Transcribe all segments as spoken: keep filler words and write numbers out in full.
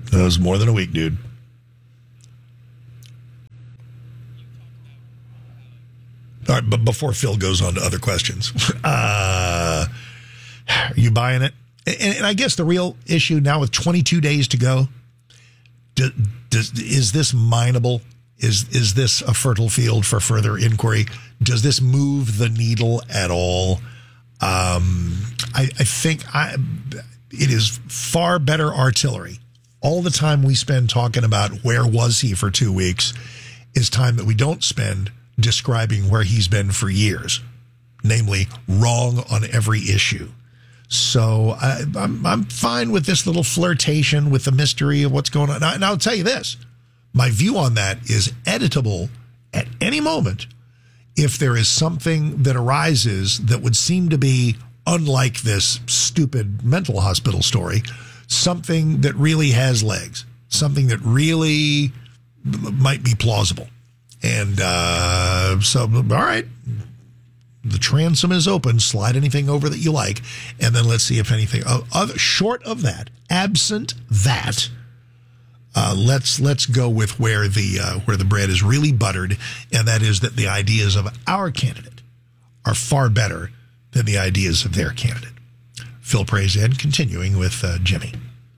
That was more than a week, dude. All right, but before Phil goes on to other questions, uh, are you buying it? And, and I guess the real issue now with twenty-two days to go, do, does, is this mineable? Is is this a fertile field for further inquiry? Does this move the needle at all? Um, I, I think I, it is far better artillery. All the time we spend talking about where was he for two weeks is time that we don't spend describing where he's been for years, namely wrong on every issue. So I, I'm I'm fine with this little flirtation with the mystery of what's going on. And I'll tell you this, my view on that is editable at any moment if there is something that arises that would seem to be unlike this stupid mental hospital story, something that really has legs, something that really might be plausible. And uh, so, all right, the transom is open. Slide anything over that you like, and then let's see if anything uh, other short of that, absent that. Uh, let's let's go with where the uh, where the bread is really buttered, and that is that the ideas of our candidate are far better than the ideas of their candidate. Phil Prazan continuing with uh, Jimmy.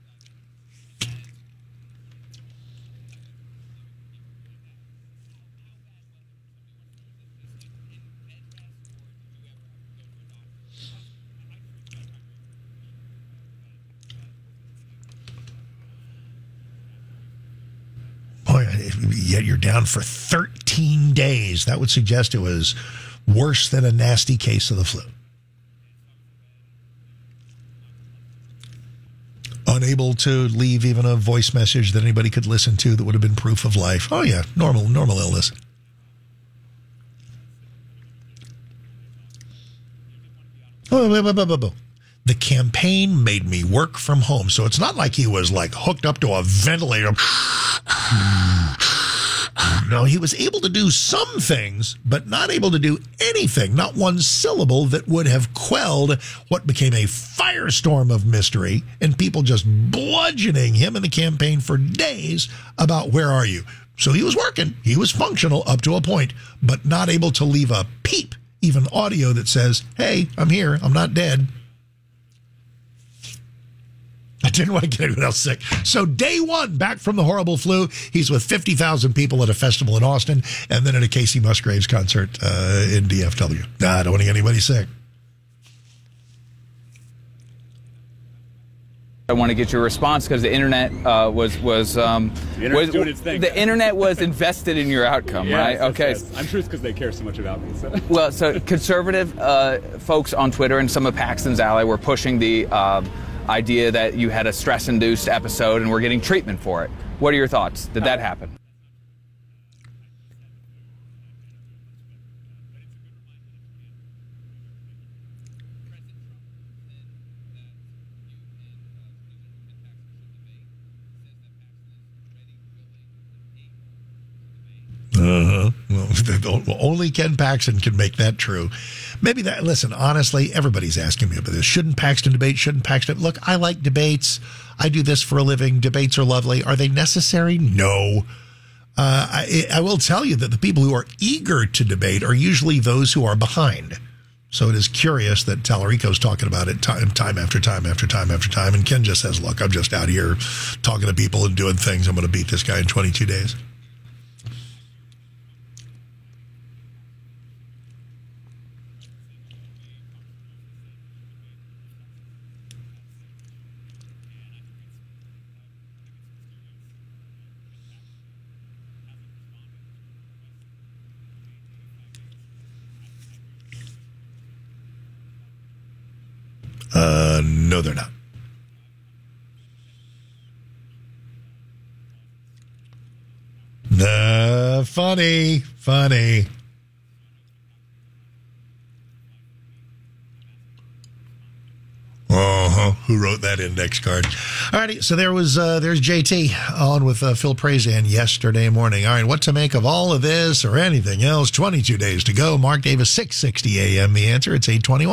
Boy, yet you're down for thirteen days. That would suggest it was worse than a nasty case of the flu. Unable to leave even a voice message that anybody could listen to that would have been proof of life. Oh, yeah, normal, normal illness. Oh, blah, blah, blah, blah, blah. The campaign made me work from home. So it's not like he was like hooked up to a ventilator. No, he was able to do some things, but not able to do anything, not one syllable that would have quelled what became a firestorm of mystery and people just bludgeoning him in the campaign for days about where are you. So he was working. He was functional up to a point, but not able to leave a peep, even audio that says, hey, I'm here. I'm not dead. I didn't want to get anyone else sick. So day one, back from the horrible flu, he's with fifty thousand people at a festival in Austin and then at a Casey Musgraves concert uh, in D F W. Nah, I don't want to get anybody sick. I want to get your response because the internet uh, was was um, the internet's was doing its thing. The internet was invested in your outcome, yes, right? Yes, okay. Yes. I'm sure it's because they care so much about me. So. Well, so conservative uh, folks on Twitter and some of Paxton's ally were pushing the uh, idea that you had a stress-induced episode and were getting treatment for it. What are your thoughts? Did that happen? Uh-huh. Well, only Ken Paxton can make that true. Maybe that, listen, honestly, everybody's asking me about this. Shouldn't Paxton debate? Shouldn't Paxton? Look, I like debates. I do this for a living. Debates are lovely. Are they necessary? No. Uh, I, I will tell you that the people who are eager to debate are usually those who are behind. So it is curious that Tallarico's talking about it time, time after time after time after time. And Ken just says, look, I'm just out here talking to people and doing things. I'm going to beat this guy in twenty-two days. Uh, no, they're not. Uh, funny, funny. Uh-huh. Who wrote that index card? All righty, so there was uh, there's J T on with uh, Phil Prazan yesterday morning. All right, what to make of all of this or anything else? twenty-two days to go. Mark Davis, six sixty a.m. The answer, it's eight twenty-one.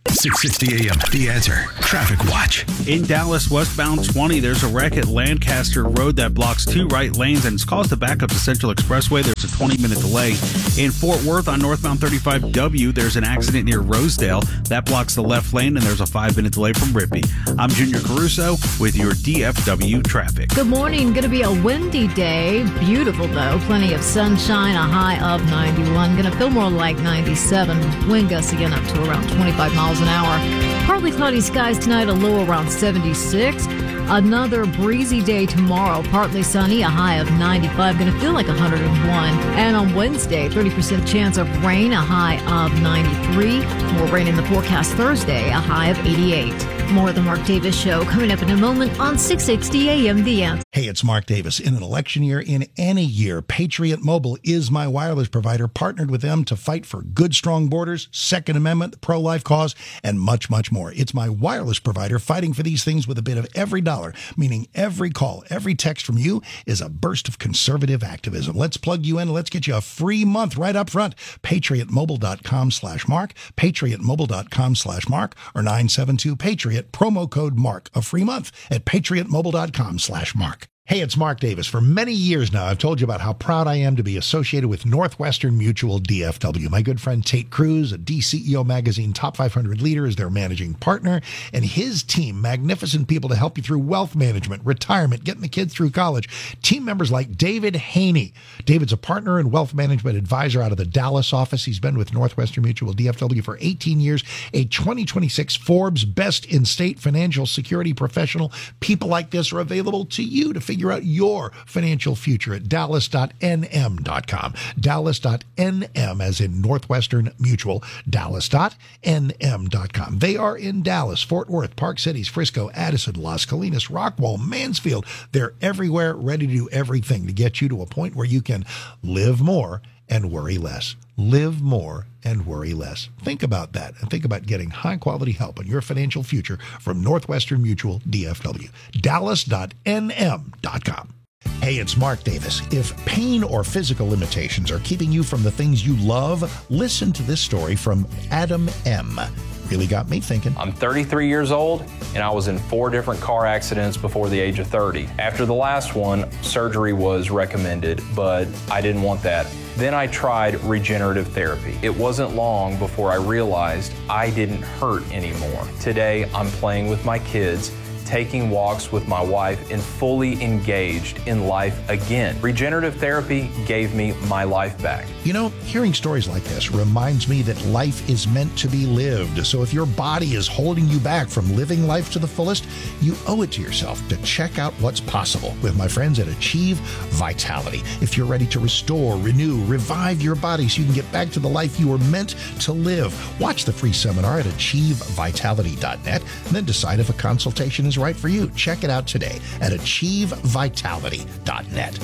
six sixty A M, The Answer. Traffic Watch. In Dallas, westbound twenty, there's a wreck at Lancaster Road that blocks two right lanes and it's caused a backup to Central Expressway. There's a twenty-minute delay. In Fort Worth on northbound thirty-five W, there's an accident near Rosedale. That blocks the left lane and there's a five-minute delay from Rippey. I'm Junior Caruso with your D F W traffic. Good morning. Going to be a windy day. Beautiful, though. Plenty of sunshine, a high of ninety-one. Going to feel more like ninety-seven. Wind gusts again up to around twenty-five miles an hour. Partly cloudy skies tonight, a low around seventy-six. Another breezy day tomorrow, partly sunny, a high of ninety-five, going to feel like one hundred one. And on Wednesday, thirty percent chance of rain, a high of ninety-three. More rain in the forecast Thursday, a high of eighty-eight. More of the Mark Davis Show coming up in a moment on six sixty A M The Answer. Hey, it's Mark Davis. In an election year, in any year, Patriot Mobile is my wireless provider, partnered with them to fight for good, strong borders, Second Amendment, the pro-life cause, and much, much more. It's my wireless provider fighting for these things with a bit of every dollar, meaning every call, every text from you is a burst of conservative activism. Let's plug you in and let's get you a free month right up front. PatriotMobile.com slash Mark, PatriotMobile.com slash Mark, or nine seven two Patriot. Promo code Mark, a free month at patriotmobile.com slash Mark. Hey, it's Mark Davis. For many years now, I've told you about how proud I am to be associated with Northwestern Mutual D F W. My good friend Tate Cruz, a D C E O Magazine Top five hundred leader, is their managing partner, and his team, magnificent people to help you through wealth management, retirement, getting the kids through college. Team members like David Haney. David's a partner and wealth management advisor out of the Dallas office. He's been with Northwestern Mutual D F W for eighteen years, a twenty twenty-six Forbes Best in State Financial Security Professional. People like this are available to you to figure out your financial future at dallas dot n m dot com. dallas dot n m as in Northwestern Mutual, dallas dot n m dot com. They are in Dallas, Fort Worth, Park Cities, Frisco, Addison, Las Colinas, Rockwall, Mansfield. They're everywhere, ready to do everything to get you to a point where you can live more and worry less. Live more and worry less. Think about that and think about getting high quality help on your financial future from Northwestern Mutual D F W. dallas dot n m dot com. Hey, it's Mark Davis. If pain or physical limitations are keeping you from the things you love, listen to this story from Adam M. Really got me thinking. I'm thirty-three years old, and I was in four different car accidents before the age of thirty. After the last one, surgery was recommended, but I didn't want that. Then I tried regenerative therapy. It wasn't long before I realized I didn't hurt anymore. Today, I'm playing with my kids, taking walks with my wife, and fully engaged in life again. Regenerative therapy gave me my life back. You know, hearing stories like this reminds me that life is meant to be lived. So if your body is holding you back from living life to the fullest, you owe it to yourself to check out what's possible with my friends at Achieve Vitality. If you're ready to restore, renew, revive your body so you can get back to the life you were meant to live, watch the free seminar at achieve vitality dot net and then decide if a consultation is right for you. Check it out today at achieve vitality dot net.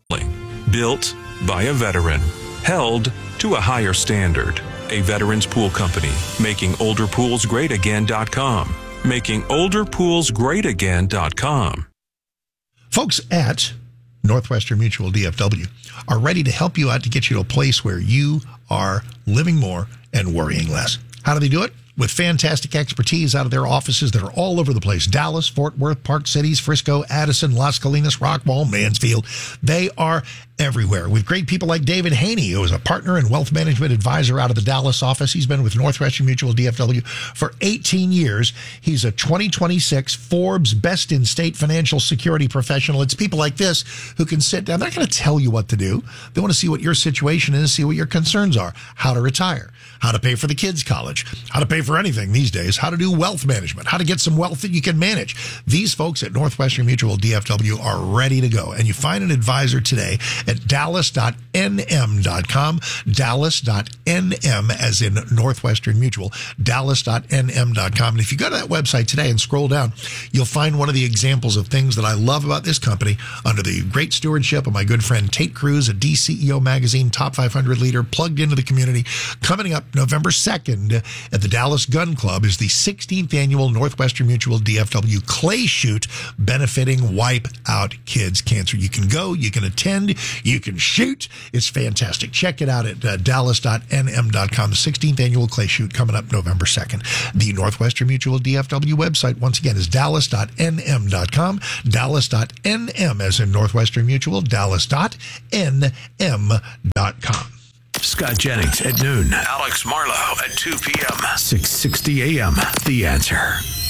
Built by a veteran, held to a higher standard. A veterans pool company, making older pools great again dot com. making older pools great again dot com. Folks at Northwestern Mutual D F W are ready to help you out to get you to a place where you are living more and worrying less. How do they do it? With fantastic expertise out of their offices that are all over the place. Dallas, Fort Worth, Park Cities, Frisco, Addison, Las Colinas, Rockwall, Mansfield. They are everywhere. With great people like David Haney, who is a partner and wealth management advisor out of the Dallas office. He's been with Northwestern Mutual D F W for eighteen years. He's a twenty twenty-six Forbes Best in State Financial Security Professional. It's people like this who can sit down. They're not going to tell you what to do. They want to see what your situation is, see what your concerns are, how to retire, how to pay for the kids' college, how to pay for anything these days, how to do wealth management, how to get some wealth that you can manage. These folks at Northwestern Mutual D F W are ready to go. And you find an advisor today at dallas dot n m dot com, dallas dot n m as in Northwestern Mutual, dallas dot n m dot com. And if you go to that website today and scroll down, you'll find one of the examples of things that I love about this company under the great stewardship of my good friend Tate Cruz, a D C E O Magazine Top five hundred leader, plugged into the community. Coming up November second at the Dallas Gun Club is the sixteenth annual Northwestern Mutual D F W Clay Shoot benefiting Wipe Out Kids Cancer. You can go, you can attend, You can shoot. It's fantastic. Check it out at uh, dallas dot n m dot com. The sixteenth annual clay shoot coming up November second. The Northwestern Mutual D F W website, once again, is dallas dot n m dot com. dallas dot n m as in Northwestern Mutual, dallas dot n m dot com. Scott Jennings at noon. Alex Marlowe at two p.m. six sixty a.m. The Answer.